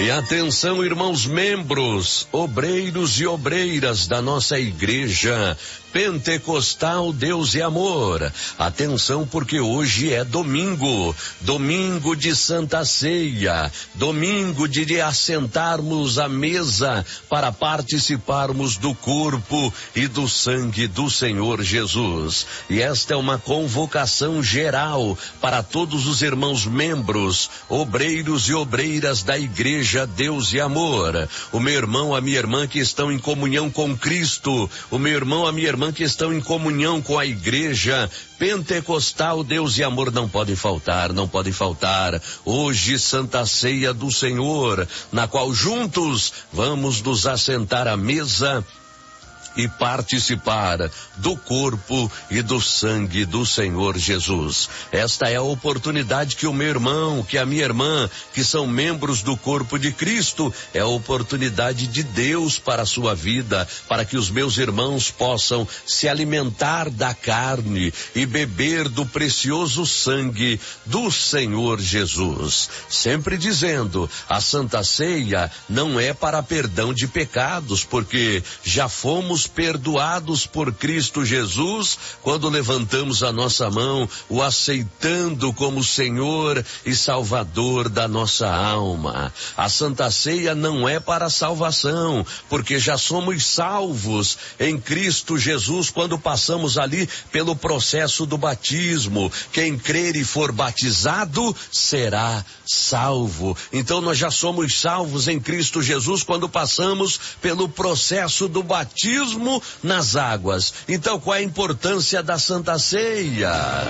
E atenção, irmãos membros, obreiros e obreiras da nossa igreja Pentecostal Deus e Amor. Atenção, porque hoje é domingo de Santa Ceia, domingo de assentarmos à mesa para participarmos do corpo e do sangue do Senhor Jesus. E esta é uma convocação geral para todos os irmãos membros, obreiros e obreiras da igreja Deus e Amor. O meu irmão, a minha irmã que estão em comunhão com Cristo, o meu irmão, a minha irmã que estão em comunhão com a igreja Pentecostal Deus e Amor, não podem faltar. Hoje, Santa Ceia do Senhor, na qual juntos vamos nos assentar à mesa e participar do corpo e do sangue do Senhor Jesus. Esta é a oportunidade que o meu irmão, que a minha irmã, que são membros do corpo de Cristo, é a oportunidade de Deus para a sua vida, para que os meus irmãos possam se alimentar da carne e beber do precioso sangue do Senhor Jesus. Sempre dizendo, a Santa Ceia não é para perdão de pecados, porque já fomos perdoados por Cristo Jesus quando levantamos a nossa mão, o aceitando como Senhor e Salvador da nossa alma. A Santa Ceia não é para salvação, porque já somos salvos em Cristo Jesus quando passamos ali pelo processo do batismo. Quem crer e for batizado será salvo. Então nós já somos salvos em Cristo Jesus quando passamos pelo processo do batismo nas águas. Então, qual é a importância da Santa Ceia?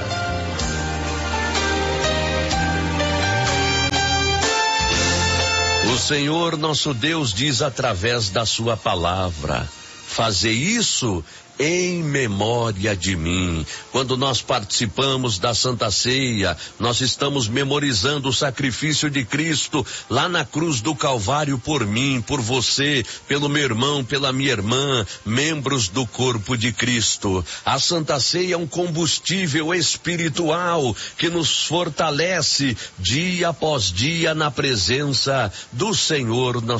O Senhor nosso Deus diz através da sua palavra: fazei isso em memória de mim. Quando nós participamos da Santa Ceia, nós estamos memorizando o sacrifício de Cristo lá na cruz do Calvário por mim, por você, pelo meu irmão, pela minha irmã, membros do corpo de Cristo. A Santa Ceia é um combustível espiritual que nos fortalece dia após dia na presença do Senhor